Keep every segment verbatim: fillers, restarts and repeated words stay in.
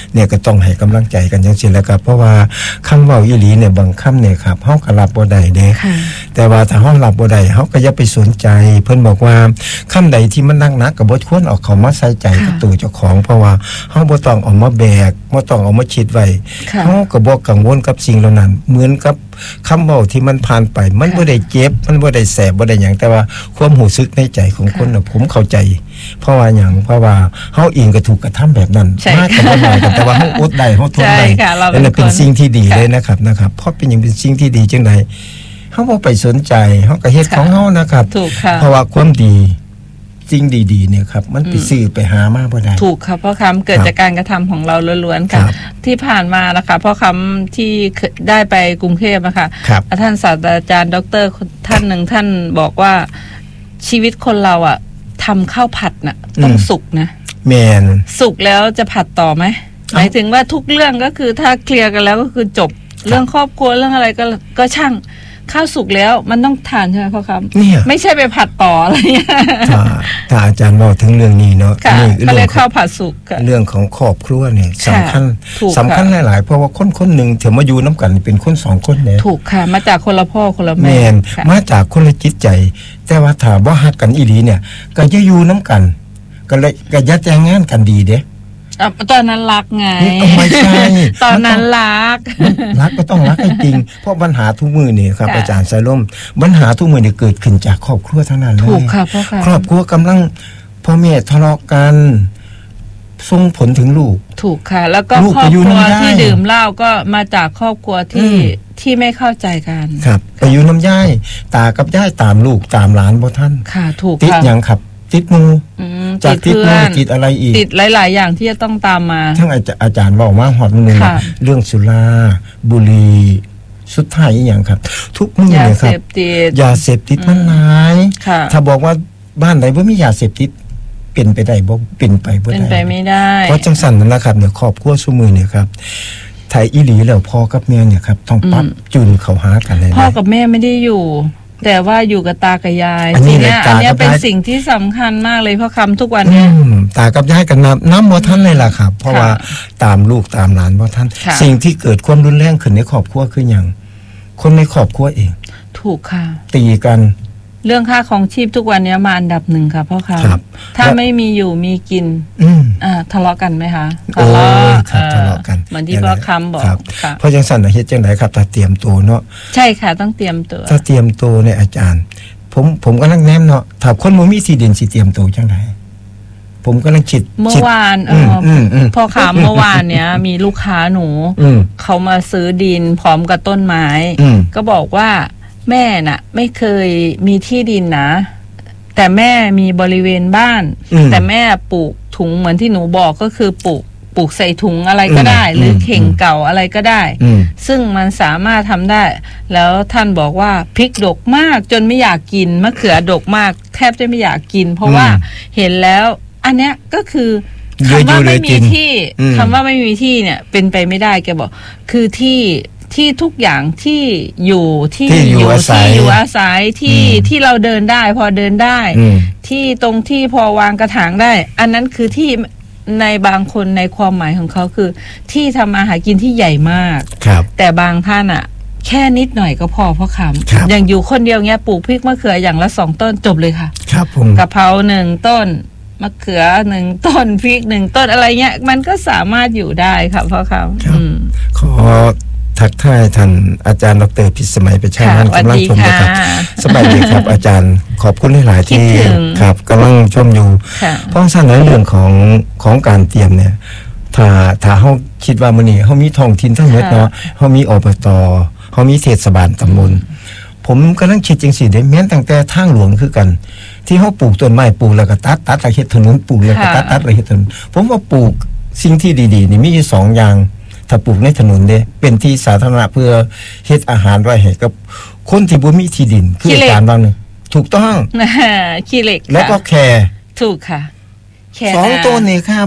เนี่ยก็ต้องให้กำลังใจกันจังซี่แหละครับเพราะว่าคำเว้าอีหลีเนี่ยบางคำเนี่ยครับเฮาก็รับบ่ได้เด้แต่ว่าถ้าเฮารับบ่ได้เฮาก็อย่าไปสนใจเพิ่นบอกว่าคำใดที่มันหนักๆก็บ่ควรเอาเข้ามาใส่ใจกับตัวเจ้าของเพราะว่าเฮาบ่ต้องเอามาแบกบ่ต้องเอามาคิดไว้เฮาก็บ่กังวลกับสิ่งเหล่านั้นเหมือนกับคำเว้าที่มันผ่านไปมันบ่ได้เจ็บมันบ่ได้แสบบ่ได้หยังแต่ว่าความรู้สึกในใจของคนน่ะผมเข้าใจเพราะว่าหยังเพราะว่าเฮาเองก็ถูกกระทำแบบนั้นมาก็บ่น้อยกันแต่ว่าเฮาอดได้เฮาทนได้นั่นเป็นสิ่งที่ดีเลยนะครับนะครับเพราะเป็นหยังเป็นสิ่งที่ดีจังได๋เฮาบ่ไปสนใจเฮาก็เฮ็ดของเฮานะครับเพราะว่าความดีสิ่งดีๆเนี่ยครับมันไปซื้อไปหามาบ่ได้ถูกค่ะเพราะคำเกิดจากการกระทำของเราล้วนๆค่ะที่ผ่านมานะคะเพราะคำที่ได้ไปกรุงเทพนะคะท่านศาสตราจารย์ดรท่านหนึ่งท่านบอกว่าชีวิตคนเราอ่ะทำข้าวผัดน่ะต้องสุกนะแม่นสุกแล้วจะผัดต่อไหมหมายถึงว่าทุกเรื่องก็คือถ้าเคลียร์กันแล้วก็คือจบเรื่องครอบครัวเรื่องอะไรก็ก็ช่างข้าวสุกแล้วมันต้องทานใช่ไหมพ่อครับไม่ใช่ไปผัดต่ออะไรเงี้ยถ้าถ้าอาจารย์บอกถึงเรื่องนี้เนาะนี่เรื่องข้าวผัดสุกเรื่องของครอบครัวเนี่ยสำคัญสำคัญหลายๆเพราะว่าคนคนหนึ่งถึงมาอยู่น้ำกันเป็นคนสองคนเนี่ยถูกค่ะมาจากคนละพ่อคนละแม่มาจากคนละจิตใจแต่ว่าถ้าบ่ฮักกันอีหลีเนี่ยก็จะอยู่น้ำกันก็เลยก็จะแต่งงานกันดีเด้ตอนนั้นรักไงไม่ใช่ตอนนั้นรักรักก็ต้องรักให้จริงเพราะปัญหาทุกมือนี่ครับอาจารย์สายลมปัญหาทุกมือนี่เกิดขึ้นจากครอบครัวทั้งนั้นเลยถูกค่ะพ่อค่ะครอบครัวกำลังพ่อแม่ทะเลาะกันส่งผลถึงลูกถูกค่ะแล้วก็ครอบครัวที่ดื่มเหล้าก็มาจากครอบครัวที่ที่ไม่เข้าใจกันครับไปอยู่น้ำย่ายตากับย่ายตามลูกตามหลานบ่ท่านค่ะถูกติดหยังครับติดมูจากติดมูติดอะไรอีกติดหลายๆอย่างที่จะต้องตามมาทั้งอาจารย์บอกว่าหอดนึงเรื่องสุราบุหรี่สุดท้ายอย่างครับทุกมื้อเนี่ยครับยาเสพติดมันหลายถ้าบอกว่าบ้านไหนบ่มียาเสพติดเป็นไปได้บ่เป็นไปบ่ได้เป็นไปไม่ได้เพราะจังซั่นนั่นนะครับเนี่ยครอบครัวซุมื้อเนี่ยครับไทยอีหลีแล้วพ่อกับแม่เนี่ยครับต้องปรับจูนเข้าหากันเลยพ่อกับแม่ไม่ได้อยู่แต่ว่าอยู่กับตากับยายทีเนี้ยอันนี้เป็นสิ่งที่สำคัญมากเลยเพราะคำทุกวันเนี้ยตากับยายกันน้ำน้ำบ่ทันเลยล่ะครับเพราะว่าตามลูกตามหลานบ่ทันสิ่งที่เกิดความรุนแรงขึ้นในครอบครัวคืออย่างคนในครอบครัวเองถูกค่ะตีกันเรื่องค่าของชีพทุกวันนี้มาอันดับหนึ่งค่ะพ่อค่ะถ้าไม่มีอยู่มีกินอ่าทะเลาะกันไหมคะทะเลาะทะเลาะกันเหมือนที่พ่อคำบอกค่ะเพราะจังสั่นเฮ็ดจังไดครับถ้าเตรียมตัวเนาะใช่ค่ะต้องเตรียมตัวถ้าเตรียมตัวเนี่ยอาจารย์ผมผมก็นั่งแนมเนาะถ้าคนบ่มีที่ดินสิเตรียมตัวจังไดผมก็นั่งคิดเมื่อวานเออพ่อค้าเมื่อวานเนี้ยมีลูกค้าหนูเขามาซื้อดินพร้อมกับต้นไม้ก็บอกว่าแม่น่ะไม่เคยมีที่ดินนะแต่แม่มีบริเวณบ้านแต่แม่ปลูกถุงเหมือนที่หนูบอกก็คือปลูกปลูกใส่ถุงอะไรก็ได้หรือเข่งเก่าอะไรก็ได้ซึ่งมันสามารถทำได้แล้วท่านบอกว่าพริกดกมากจนไม่อยากกินมะเขือดกมากแทบจะไม่อยากกินเพราะว่าเห็นแล้วอันเนี้ยก็คือคำว่าไม่มีที่คำว่าไม่มีที่เนี่ยเป็นไปไม่ได้แกบอกคือที่ที่ทุกอย่างที่อยู่ที่อยู่ที่อยู่อาศัยที่ที่เราเดินได้พอเดินได้ที่ตรงที่พอวางกระถางได้อันนั้นคือที่ในบางคนในความหมายของเขาคือที่ทำมาหากินที่ใหญ่มากแต่บางท่านอ่ะแค่นิดหน่อยก็พอเพราะคำอย่างอยู่คนเดียวเงี้ยปลูกพริกมะเขืออย่างละสองต้นจบเลยค่ะครับผมกะเพราหนึ่งต้นมะเขือหนึ่งต้นพริกหนึ่งต้นอะไรเงี้ยมันก็สามารถอยู่ได้ค่ะเพราะคำขอทักทายท่านอาจารย์ดร.พิสมัยประชานันท์กำลังชมนะครับสบายดีครับอาจารย์ขอบคุณหลายๆที่ครับกำลังชมอยู่เพราะฉะนั้นเรื่องของของการเตรียมเนี่ยถ้าถ้าเฮาคิดว่ามื้อนี้เฮามีท้องถิ่นทั้งหมดเนาะเฮามีอบตเฮามีเทศบาลตำบลผมกำลังคิดจังซี่ได้แม้นตั้งแต่ทางหลวงคือกันที่เฮาปลูกต้นไม้ปลูกแล้วก็ตัดตัดแล้วเฮ็ดถนนปลูกแล้วก็ตัดตัดแล้วเฮ็ดถนนผมว่าปลูกสิ่งที่ดีๆนี่มีอยู่สองอย่างถ้าปลูกในถนนเด้เป็นที่สาธารณะเพื่อเฮ็ดอาหารไว้ให้กับคนที่บ่มีที่ดินคืออาจารย์ว่านึงถูกต้องขี้เหล็กแล้วก็แคถูกค่ะแคสองต้นนี่ครับแค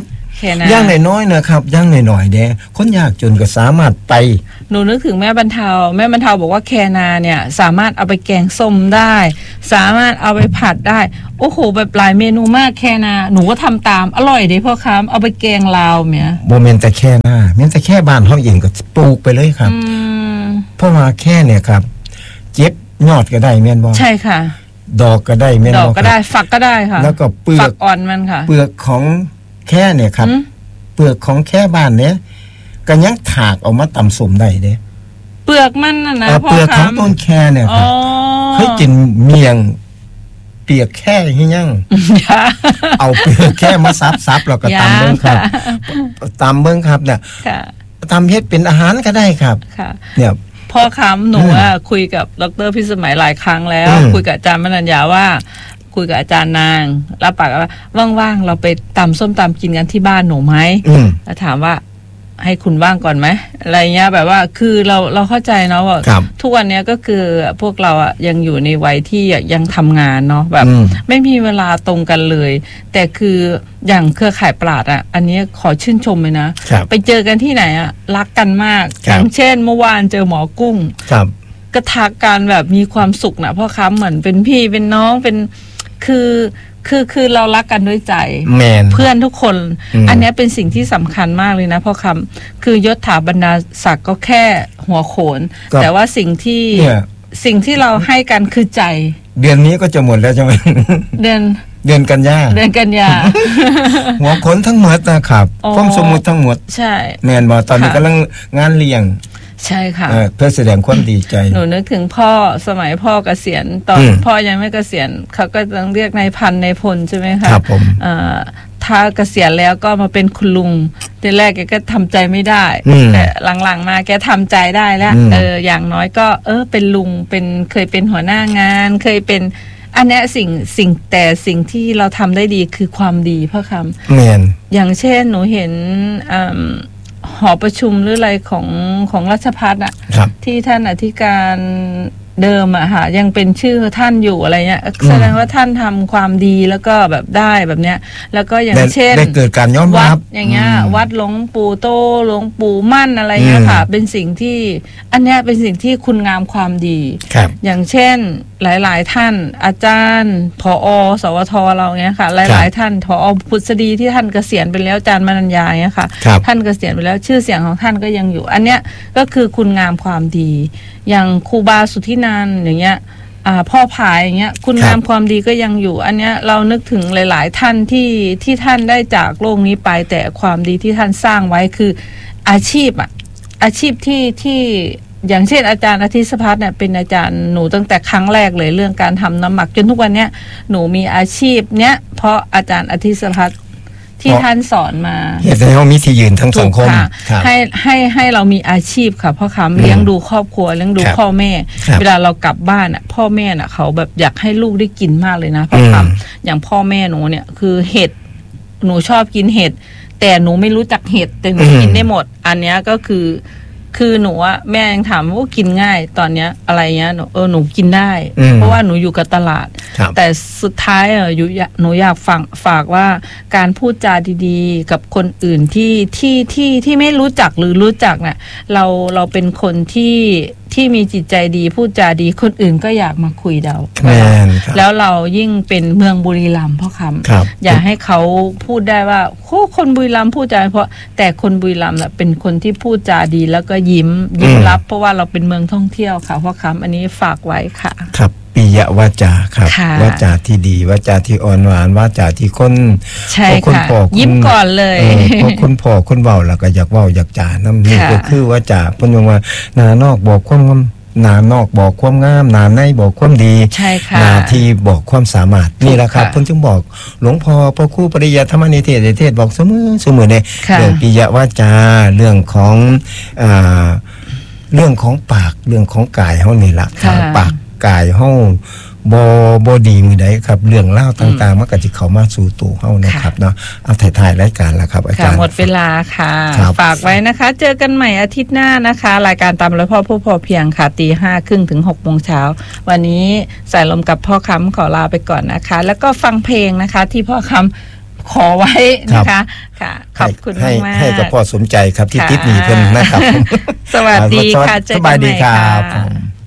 อย่างน้อยๆนะครับอย่างน้อยๆเด้คนยากจนก็สามารถไปหนูนึกถึงแม่บรรเทาแม่บรรเทาบอกว่าแคนาเนี่ยสามารถเอาไปแกงส้มได้สามารถเอาไปผัดได้โอ้โหแบบหลายเมนูมากแคนาหนูก็ทำตามอร่อยเด้พ่อค้าเอาไปแกงลาวเมียโมเมนต์แต่แค่หน้าเมนแต่แค่บ้านเฮาเองก็ปลูกไปเลยครับเพราะว่าแค่เนี่ยครับเจ็บยอดก็ได้แม่นบ่ใช่ค่ะดอกก็ได้แม่นบ่ดอกก็ได้ฝักก็ได้ค่ะแล้วก็เปลือกฝักอ่อนมันค่ะเปลือกของแค่เนี่ยครับเปลือกของแค่บ้านเนี่ยก็ยังถากออกมาตำส้มได้เด้เปลือกมันน่ะนะพ่อค้าเปลือกของต้นแค่เนี่ยครับเคยกินเมียงเปียกแค่ให้ยังเอาเปลือกแค่มาซับๆแล้วก็ตำเบิ่งครับตำเบิ่งครับเนี่ยทำเฮ็ดเป็นอาหารก็ได้ครับเนี่ยพ่อค้าหนูอ่ะคุยกับดร.พิสมัยหลายครั้งแล้วคุยกับอาจารย์มนัญญาว่าคุยกับอาจารย์นางรับปากว่าว่างๆเราไปตำส้มตำกินกันที่บ้านหนูไหมแล้วถามว่าให้คุณว่างก่อนไหมอะไรเงี้ยแบบว่าคือเราเราเข้าใจเนาะว่าทุกวันนี้ก็คือพวกเราอ่ะยังอยู่ในวัยที่ยังทำงานเนาะแบบไม่มีเวลาตรงกันเลยแต่คืออย่างเครือข่ายปราชญ์อ่ะอันนี้ขอชื่นชมเลยนะไปเจอกันที่ไหนอ่ะรักกันมากอย่างเช่นเมื่อวานเจอหมอกุ้งกระทักกันแบบมีความสุขนะพ่อค้าเหมือนเป็นพี่เป็นน้องเป็นคือคือคือเรารักกันด้วยใจเพื่อนทุกคนอันนี้เป็นสิ่งที่สำคัญมากเลยนะพ่อคำคือยศถาบรรดาศักดิ์ก็แค่หัวโขนแต่ว่าสิ่งที่สิ่งที่เราให้กันคือใจเดือนนี้ก็จะหมดแล้วใช่ไหมเดือนเดือนกันยาเดือนกันยาหัวโขนทั้งหมดนะครับความสมมุติทั้งหมดใช่แม่นบ่ตอนนี้กำลังงานเลี้ยงใช่ค่ะเพื่อแสดงความดีใจหนูนึกถึงพ่อสมัยพ่อเกษียณตอนพ่อยังไม่เกษียณเขาก็ต้องเรียกนายพันนายพลใช่ไหมคะครับผมถ้าเกษียณแล้วก็มาเป็นคุณลุงทีแรกแกก็ทำใจไม่ได้แต่หลังๆมาแกทำใจได้แล้วเอออย่างน้อยก็เออเป็นลุงเป็นเคยเป็นหัวหน้างานเคยเป็นอันนี้สิ่งสิ่งแต่สิ่งที่เราทำได้ดีคือความดีพ่อคำแม่นอย่างเช่นหนูเห็นหอประชุมหรืออะไรของของราชภัฏอ่ะที่ท่านอธิการเดิมอะค่ะยังเป็นชื่อท่านอยู่อะไรเงี้ยแสดงว่าท่านทำความดีแล้วก็แบบได้แบบเนี้ยแล้วก็อย่างเช่นได้เกิดการย้อนวัดอย่างเงี้ยวัดหลวงปู่โตหลวงปู่มั่นอะไรเงี้ยค่ะเป็นสิ่งที่อันเนี้ยเป็นสิ่งที่คุณงามความดีอย่างเช่นหลายๆท่านอาจารย์ผอ.สวท.เราเงี้ยค่ะหลายๆท่านผอ.พุทธดีที่ท่านเกษียณไปแล้วอาจารย์มนัญญาเงี้ยค่ะท่านเกษียณไปแล้วชื่อเสียงของท่านก็ยังอยู่อันเนี้ยก็คือคุณงามความดีอย่างครูบาสุทธินันท์อย่างเงี้ยพ่อผายอย่างเงี้ยคุณงามความดีก็ยังอยู่อันเนี้ยเรานึกถึงหลายๆท่านที่ที่ท่านได้จากโลกนี้ไปแต่ความดีที่ท่านสร้างไว้คืออาชีพอะอาชีพที่ที่อย่างเช่นอาจารย์อาทิตย์สภัทรเนี่ยเป็นอาจารย์หนูตั้งแต่ครั้งแรกเลยเรื่องการทำน้ำหมักจนทุกวันเนี้ยหนูมีอาชีพเนี้ยเพราะอาจารย์อาทิตย์สภัทรที่ท่านสอนมาเหตุให้เรามีที่ยืนทั้งสังคมให้ให้ให้เรามีอาชีพค่ะพ่อคำเลี้ยงดูครอบครัวเลี้ยงดูพ่อแม่เวลาเรากลับบ้านอ่ะพ่อแม่น่ะเขาแบบอยากให้ลูกได้กินมากเลยนะพ่อคำอย่างพ่อแม่หนูเนี่ยคือเห็ดหนูชอบกินเห็ดแต่หนูไม่รู้จักเห็ดแต่หนูกินได้หมดอันเนี้ยก็คือคือหนูอะแม่ยังถามว่ากินง่ายตอนเนี้ยอะไรเงี้ยหนูเออหนูกินได้เพราะว่าหนูอยู่กับตลาดแต่สุดท้ายเอออยู่หนูอยากฝากฝากว่าการพูดจาดีๆกับคนอื่นที่ที่ที่ที่ไม่รู้จักหรือรู้จักเนี่ยเราเราเป็นคนที่ที่มีจิตใจดีพูดจาดีคนอื่นก็อยากมาคุยเราแล้วเรายิ่งเป็นเมืองบุรีรัมย์พ่อคำอย่าให้เขาพูดได้ว่าโอ้คนบุรีรัมย์พูดจาเพราะแต่คนบุรีรัมย์เป็นคนที่พูดจาดีแล้วก็ยิ้มยิ้มรับเพราะว่าเราเป็นเมืองท่องเที่ยวค่ะพ่อคำอันนี้ฝากไว้ค่ะครับปิยวาจาครับวาจาที่ดีวาจาที่อ่อนหวานวาจาที่คนคนพ่อยิ้มก่อนเลยเพราะคนพ่อคนเว้าแล้วก็อยากเว้าอยากจาน้ำนี่ก็คือวาจาเพิ่นว่าหน้านอกบอกความงามหน้านอกบอกความงามหน้าในบอกความดีหน้าที่บอกความสามารถนี่แหละครับเพิ่นจึงบอกหลวงพ่อพระครูปริยัติธรรมนิเทศเทศบอกเสมอเสมอเนี่ยเรื่องปิยวาจาเรื่องของอ่าเรื่องของปากเรื่องของกายเฮานี่ล่ะปากกายเฮาบ่บ่ดีมื้อใดครับเรื่องเล่าต่างๆมันก็สิเข้ามาสู่ตัวเฮานะครับเนาะเอาถ่ายๆรายการแล้วครับอาจารย์หมดเวลาค่ะฝากไว้นะคะเจอกันใหม่อาทิตย์หน้านะคะรายการตามรอยพ่อผู้พอเพียงค่ะตีห้าครึ่งถึงหกโมงเช้าวันนี้สายลมกับพ่อคำขอลาไปก่อนนะคะแล้วก็ฟังเพลงนะคะที่พ่อคำขอไว้นะคะค่ะขอบคุณมากๆให้กับพ่อสมใจครับที่ติดหนี้เพิ่นนะครับสวัสดีค่ะสบายดีครับ